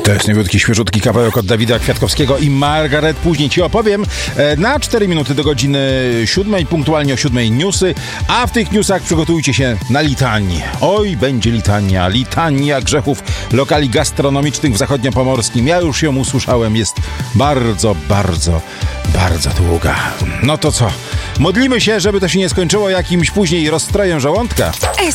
To jest nowiutki, świeżutki kawałek od Dawida Kwiatkowskiego i Margaret. Później ci opowiem na 4 minuty do godziny 7, punktualnie o 7 newsy, a w tych newsach przygotujcie się na litanię. Oj, będzie litania grzechów lokali gastronomicznych w zachodniopomorskim. Ja już ją usłyszałem, jest bardzo, bardzo, bardzo długa. No to co? Modlimy się, żeby to się nie skończyło jakimś później rozstrojem żołądka.